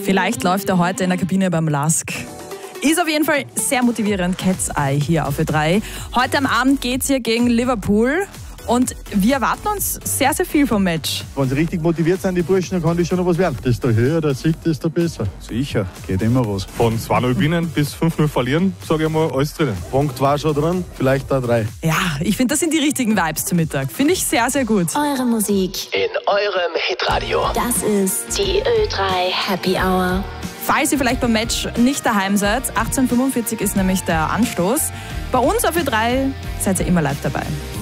Vielleicht läuft er heute in der Kabine beim LASK. Ist auf jeden Fall sehr motivierend, Cat's Eye hier auf Ö3. Heute am Abend geht es hier gegen Liverpool und wir erwarten uns sehr, sehr viel vom Match. Wenn sie richtig motiviert sind, die Burschen, dann kann das schon noch was werden. Desto höher der Sieg, desto besser. Sicher, geht immer was. Von 2-0 gewinnen bis 5-0 verlieren, sage ich mal, alles drinnen. Punkt war schon drin, vielleicht da 3. Ja, ich finde, das sind die richtigen Vibes zum Mittag. Finde ich sehr, sehr gut. Eure Musik in eurem Hitradio. Das ist die Ö3 Happy Hour. Falls ihr vielleicht beim Match nicht daheim seid, 18:45 ist nämlich der Anstoß. Bei uns auf Ö3 seid ihr immer live dabei.